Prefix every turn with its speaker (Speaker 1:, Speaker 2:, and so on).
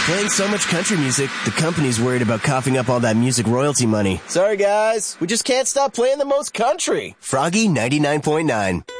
Speaker 1: Playing so much country music, the company's worried about coughing up all that music royalty money. Sorry, guys. We just can't stop playing the most country. Froggy 99.9.